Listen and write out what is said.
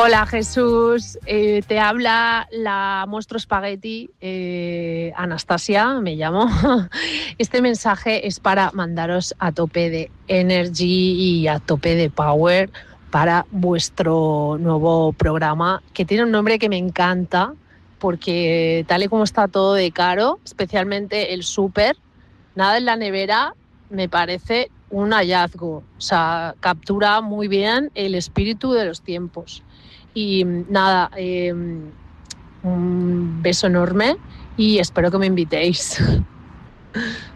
Hola Jesús, te habla la Monstruo Spaghetti, Anastasia me llamo. Este mensaje es para mandaros a tope de energy y a tope de power para vuestro nuevo programa, que tiene un nombre que me encanta, porque tal y como está todo de caro, especialmente el súper, nada en la nevera me parece un hallazgo. O sea, captura muy bien el espíritu de los tiempos. Y nada, un beso enorme y espero que me invitéis.